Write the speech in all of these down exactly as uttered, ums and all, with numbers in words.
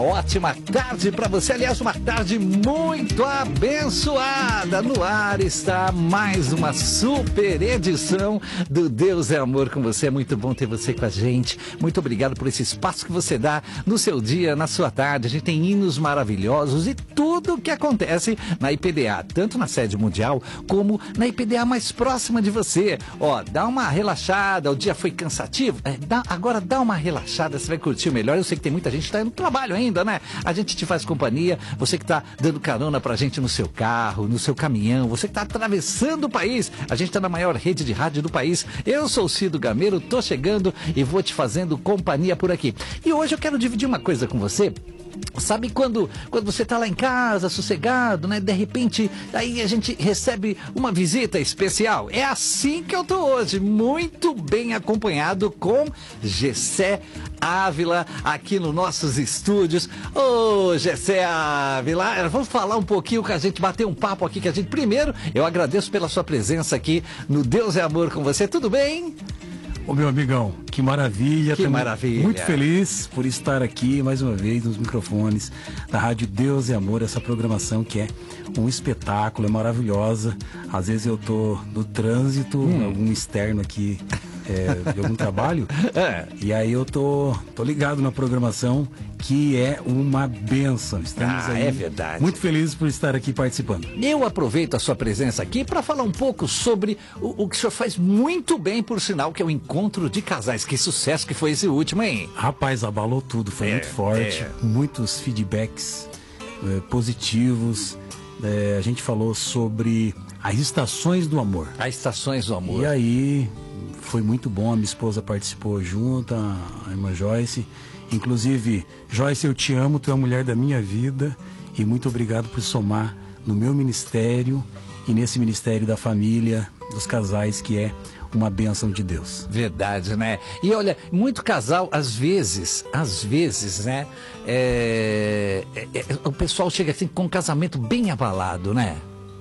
ótima tarde para você. Aliás, uma tarde muito abençoada. No ar está mais uma super edição do Deus é Amor com você. É muito bom ter você com a gente. Muito obrigado por esse espaço que você dá no seu dia, na sua tarde. A gente tem hinos maravilhosos e tudo o que acontece na I P D A, tanto na sede mundial como na I P D A mais próxima de você. Ó, dá uma relaxada, o dia foi cansativo. É, dá, agora dá uma relaxada, você vai curtir melhor. Eu sei que tem muita gente que está no trabalho ainda, né? A gente te faz companhia, você que está dando carona pra gente no seu carro, no seu caminhão, você que está atravessando o país. A gente está na maior rede de rádio do país. Eu sou o Cido Gameiro, tô chegando e vou te fazendo companhia por aqui. E hoje eu quero dividir uma coisa com você. Sabe quando, quando você está lá em casa, sossegado, né? De repente, aí a gente recebe uma visita especial. É assim que eu tô hoje, muito bem acompanhado com Gessé Ávila aqui nos nossos estúdios. Ô, Gessé Ávila, vamos falar um pouquinho com a gente, bater um papo aqui com a gente. Primeiro, eu agradeço pela sua presença aqui no Deus é Amor com você. Tudo bem? Ô meu amigão, que maravilha. Que maravilha. Muito feliz por estar aqui mais uma vez nos microfones da Rádio Deus e Amor, essa programação que é um espetáculo, é maravilhosa. Às vezes eu tô no trânsito, hum. algum externo aqui é, de algum trabalho, é. e aí eu tô, tô ligado na programação, que é uma bênção. Estamos ah, aí é verdade. Muito felizes por estar aqui participando. Eu aproveito a sua presença aqui para falar um pouco sobre o, o que o senhor faz muito bem, por sinal, que é o encontro de casais. Que sucesso que foi esse último, hein? Rapaz, abalou tudo, foi é, muito forte, é. muitos feedbacks é, positivos. É, a gente falou sobre as estações do amor. As estações do amor. E aí foi muito bom, a minha esposa participou junto, a irmã Joyce. Inclusive, Joyce, eu te amo, tu é a mulher da minha vida e muito obrigado por somar no meu ministério e nesse ministério da família, dos casais, que é uma bênção de Deus. Verdade, né? E olha, muito casal, às vezes, às vezes, né? É, é, é, o pessoal chega assim com um casamento bem abalado, né?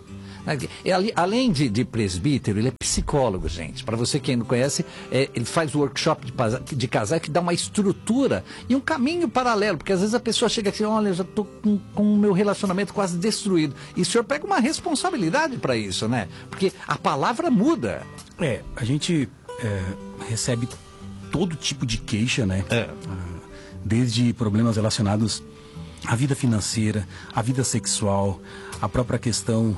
Além de, de presbítero, ele é psicólogo, gente. Para você que não conhece, é, ele faz workshop de, de casal que dá uma estrutura e um caminho paralelo, porque às vezes a pessoa chega assim, olha, eu já estou com, com o meu relacionamento quase destruído. E o senhor pega uma responsabilidade para isso, né? Porque a palavra muda. É, a gente é, recebe todo tipo de queixa, né? É. Desde problemas relacionados à vida financeira, à vida sexual, à própria questão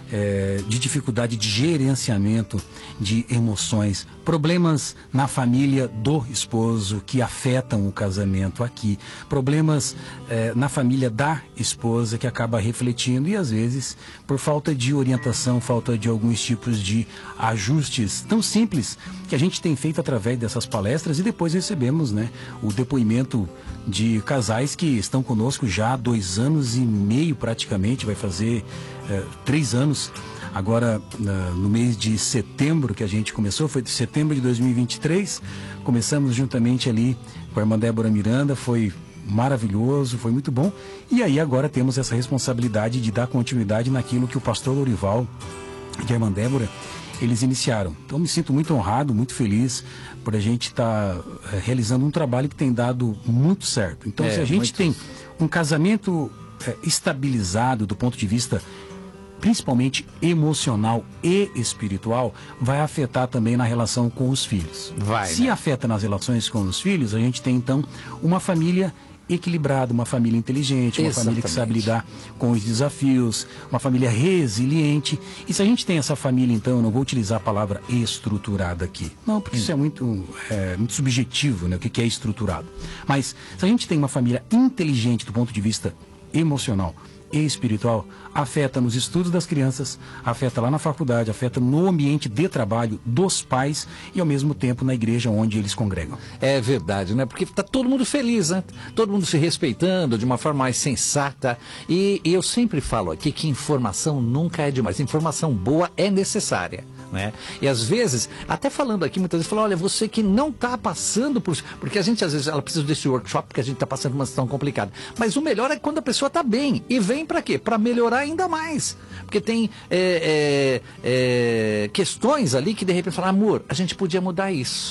É, de dificuldade de gerenciamento de emoções, problemas na família do esposo que afetam o casamento aqui, problemas é, na família da esposa que acaba refletindo e às vezes por falta de orientação, falta de alguns tipos de ajustes tão simples que a gente tem feito através dessas palestras e depois recebemos, né, o depoimento de casais que estão conosco já há dois anos e meio praticamente, vai fazer é, três anos, agora no mês de setembro que a gente começou, foi de setembro de dois mil e vinte e três, começamos juntamente ali com a irmã Débora Miranda, foi maravilhoso, foi muito bom, e aí agora temos essa responsabilidade de dar continuidade naquilo que o pastor Lorival e a irmã Débora, eles iniciaram. Então me sinto muito honrado, muito feliz por a gente estar tá, é, realizando um trabalho que tem dado muito certo. Então é, se a gente muito... tem um casamento é, estabilizado do ponto de vista principalmente emocional e espiritual, vai afetar também na relação com os filhos. Vai, Se né? afeta nas relações com os filhos, a gente tem então uma família equilibrada, uma família inteligente, uma Exatamente. família que sabe lidar com os desafios, uma família resiliente. E se a gente tem essa família, então, eu não vou utilizar a palavra estruturada aqui. Não, porque hum. isso é muito, é, muito subjetivo, né? O que é estruturado. Mas se a gente tem uma família inteligente do ponto de vista emocional e espiritual, afeta nos estudos das crianças, afeta lá na faculdade, afeta no ambiente de trabalho dos pais e ao mesmo tempo na igreja onde eles congregam. É verdade, né? Porque está todo mundo feliz, né? Todo mundo se respeitando de uma forma mais sensata. E, e eu sempre falo aqui que informação nunca é demais. Informação boa é necessária, né? E às vezes, até falando aqui, muitas vezes, falo, olha, você que não está passando por... Porque a gente, às vezes, ela precisa desse workshop porque a gente está passando por uma situação complicada. Mas o melhor é quando a pessoa está bem. E vem para quê? Para melhorar ainda mais. Porque tem é, é, é, questões ali que de repente falam, amor, a gente podia mudar isso.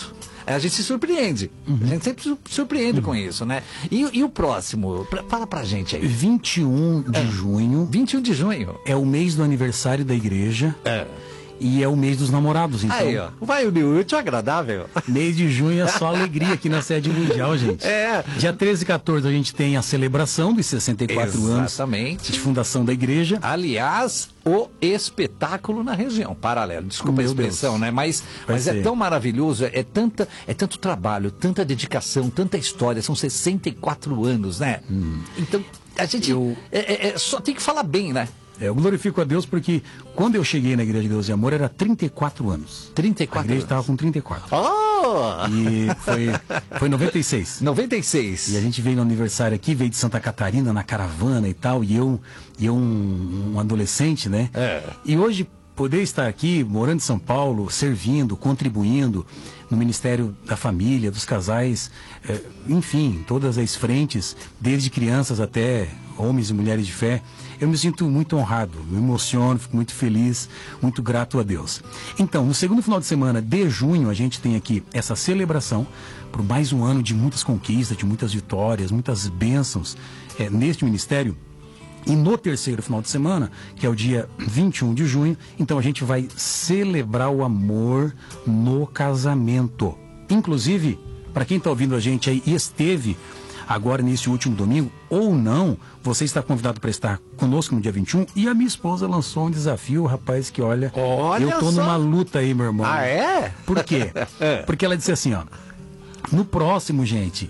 a gente se surpreende. Uhum. A gente sempre se surpreende uhum. com isso, né? E, e o próximo? Pra, fala pra gente aí. vinte e um de é. junho. vinte e um de junho. É o mês do aniversário da igreja. É. E é o mês dos namorados, então. Aí, ó. Vai unir o útil agradável. Mês de junho é só alegria aqui na sede mundial, gente. É. Dia treze e quatorze a gente tem a celebração dos sessenta e quatro Exatamente. anos de fundação da igreja. Aliás, o espetáculo na região, paralelo. Desculpa Meu a expressão, Deus. né? Mas, mas é tão maravilhoso, é, tanta, é tanto trabalho, tanta dedicação, tanta história. São sessenta e quatro anos, né? Hum. Então, a gente Eu... é, é, é, só tem que falar bem, né? É, eu glorifico a Deus porque quando eu cheguei na Igreja de Deus e Amor era trinta e quatro anos. trinta e quatro A igreja estava com trinta e quatro. Oh! E foi, foi noventa e seis. noventa e seis. E a gente veio no aniversário aqui, veio de Santa Catarina na caravana e tal, e eu, e eu um, um adolescente, né? É. E hoje poder estar aqui, morando em São Paulo, servindo, contribuindo no Ministério da Família, dos casais, é, enfim, todas as frentes, desde crianças até homens e mulheres de fé, eu me sinto muito honrado, me emociono, fico muito feliz, muito grato a Deus. Então, no segundo final de semana de junho, a gente tem aqui essa celebração por mais um ano de muitas conquistas, de muitas vitórias, muitas bênçãos é, neste ministério. E no terceiro final de semana, que é o dia vinte e um de junho, então a gente vai celebrar o amor no casamento. Inclusive, para quem está ouvindo a gente aí e esteve agora nesse último domingo, ou não, você está convidado para estar conosco no dia vinte e um. E a minha esposa lançou um desafio, rapaz, que olha, olha eu tô só. numa luta aí, meu irmão. Ah, é? Por quê? Porque ela disse assim, ó, no próximo, gente,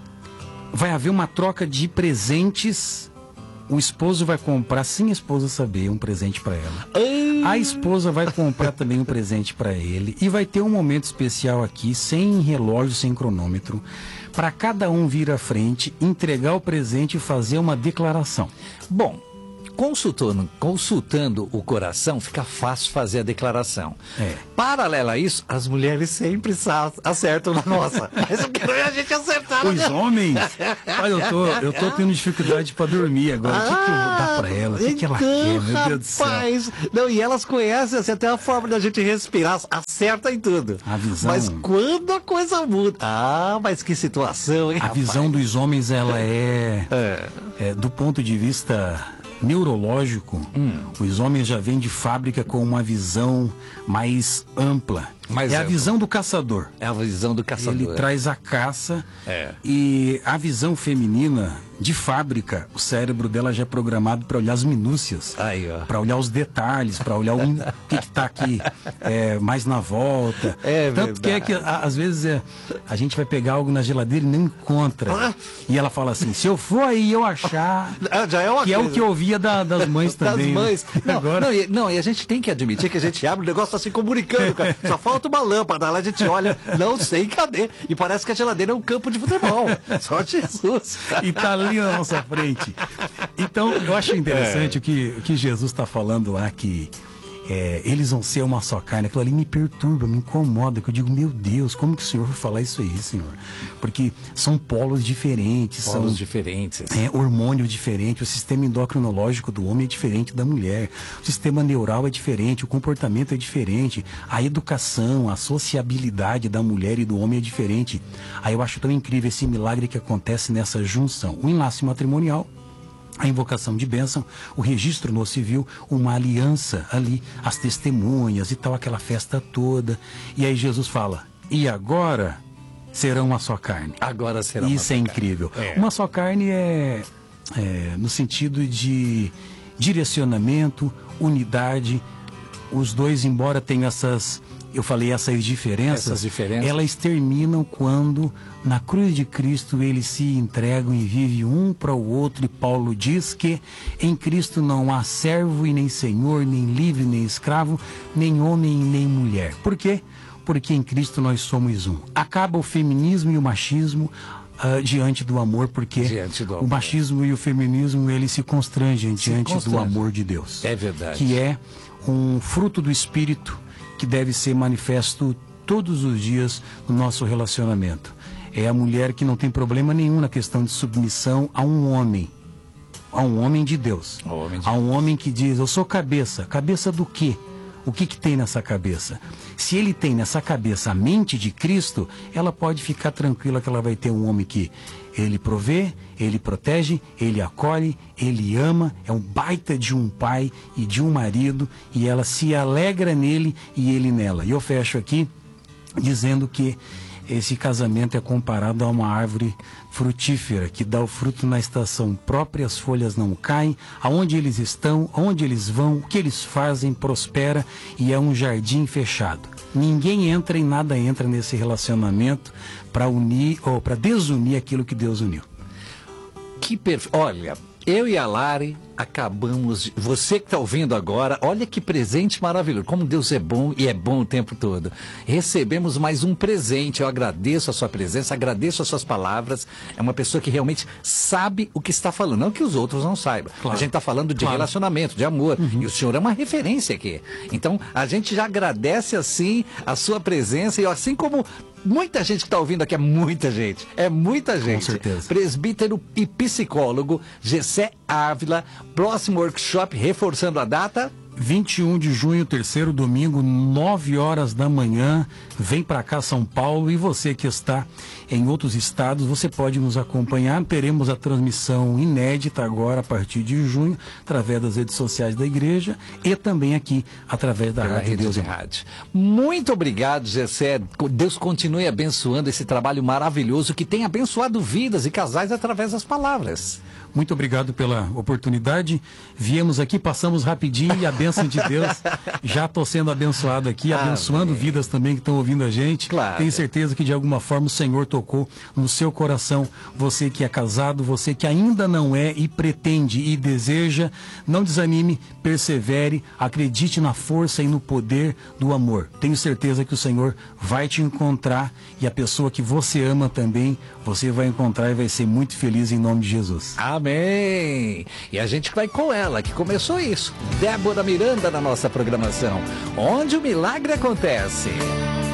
vai haver uma troca de presentes. O esposo vai comprar, sem a esposa saber, um presente para ela. A esposa vai comprar também um presente para ele. E vai ter um momento especial aqui, sem relógio, sem cronômetro, para cada um vir à frente, entregar o presente e fazer uma declaração. Bom, consultando, consultando o coração, fica fácil fazer a declaração. É. Paralela a isso, as mulheres sempre acertam na nossa. Mas eu quero ver a gente acertar. Os homens? Olha, eu tô, eu tô tendo dificuldade para dormir agora. Ah, o que, que eu vou dar para ela? O que, que ela então, quer? Meu Deus do céu. Rapaz, não, e elas conhecem assim, até a forma da gente respirar, acerta em tudo. A visão. Mas quando a coisa muda. Ah, mas que situação, hein? A rapaz? visão dos homens, ela é, é. é do ponto de vista neurológico, hum. os homens já vêm de fábrica com uma visão mais ampla. Mais é ampla. A visão do caçador. É a visão do caçador. Ele traz a caça é. E a visão feminina, de fábrica, o cérebro dela já é programado para olhar as minúcias, para olhar os detalhes, para olhar o que está aqui é, mais na volta. É Tanto verdade. que é que a, às vezes é, a gente vai pegar algo na geladeira e não encontra. Ah. E ela fala assim, se eu for aí eu achar, ah, já é uma que coisa. É o que eu ouvia da, das mães também. Das mães. Né? Não, Agora... não, e, não, e a gente tem que admitir que a gente abre o negócio tá se comunicando, cara. Só falta uma lâmpada, lá a gente olha, não sei cadê. E parece que a geladeira é um campo de futebol. Só Jesus. E tá ali na nossa frente. Então, eu acho interessante é. o, que, o que Jesus está falando lá, que é, eles vão ser uma só carne. Aquilo ali me perturba, me incomoda, que eu digo, meu Deus, como que o Senhor vai falar isso aí, Senhor? Porque são polos diferentes. Polos são, diferentes. É, hormônio diferente, o sistema endocrinológico do homem é diferente da mulher, o sistema neural é diferente, o comportamento é diferente, a educação, a sociabilidade da mulher e do homem é diferente. Aí eu acho tão incrível esse milagre que acontece nessa junção. O enlace matrimonial, a invocação de bênção, o registro no civil, uma aliança ali, as testemunhas e tal, aquela festa toda. E aí Jesus fala, e agora serão uma só carne. Agora serão Isso uma é só incrível. Carne. É. Uma só carne é, é no sentido de direcionamento, unidade. Os dois, embora tenham essas... Eu falei essas diferenças, essas diferenças, elas terminam quando na cruz de Cristo eles se entregam e vivem um para o outro. E Paulo diz que em Cristo não há servo e nem senhor, nem livre nem escravo, nem homem e nem mulher. Por quê? Porque em Cristo nós somos um. Acaba o feminismo e o machismo uh, diante do amor, porque do amor. O machismo e o feminismo eles se constrangem se diante constrange. do amor de Deus. É verdade. Que é um fruto do Espírito que deve ser manifesto todos os dias no nosso relacionamento. É a mulher que não tem problema nenhum na questão de submissão a um homem, a um homem de Deus, homem de a um Deus. homem que diz, eu sou cabeça. Cabeça do quê? o que, que tem nessa cabeça. Se ele tem nessa cabeça a mente de Cristo, ela pode ficar tranquila que ela vai ter um homem que ele provê, ele protege, ele acolhe, ele ama, é um baita de um pai e de um marido, e ela se alegra nele e ele nela. E eu fecho aqui dizendo que esse casamento é comparado a uma árvore frutífera, que dá o fruto na estação própria, as folhas não caem, aonde eles estão, aonde eles vão, o que eles fazem, prospera, e é um jardim fechado. Ninguém entra e nada entra nesse relacionamento para unir ou para desunir aquilo que Deus uniu. Que perfeito. Olha, eu e a Lari acabamos de... Você que está ouvindo agora, olha que presente maravilhoso. Como Deus é bom e é bom o tempo todo. Recebemos mais um presente. Eu agradeço a sua presença, agradeço as suas palavras. É uma pessoa que realmente sabe o que está falando. Não que os outros não saibam. Claro. A gente está falando de claro. relacionamento, de amor. Uhum. E o senhor é uma referência aqui. Então, a gente já agradece assim a sua presença. E assim como muita gente que está ouvindo aqui, é muita gente. É muita gente. Com certeza. Presbítero e psicólogo Gessé Ávila. Próximo workshop, reforçando a data... vinte e um de junho, terceiro domingo, nove horas da manhã. Vem para cá, São Paulo. E você que está em outros estados, você pode nos acompanhar. Teremos a transmissão inédita agora, a partir de junho, através das redes sociais da igreja e também aqui, através da Pela Rádio Rede Deus de é Rádio. Muito obrigado, Gessé. Deus continue abençoando esse trabalho maravilhoso que tem abençoado vidas e casais através das palavras. Muito obrigado pela oportunidade. Viemos aqui, passamos rapidinho e a bênção de Deus. Já estou sendo abençoado aqui, Amém. Abençoando vidas também que estão ouvindo a gente. Claro. Tenho certeza que de alguma forma o Senhor tocou no seu coração. Você que é casado, você que ainda não é e pretende e deseja, não desanime, persevere, acredite na força e no poder do amor. Tenho certeza que o Senhor vai te encontrar e a pessoa que você ama também, você vai encontrar e vai ser muito feliz em nome de Jesus. Amém. E a gente vai com ela, que começou isso. Débora Miranda na nossa programação, onde o milagre acontece.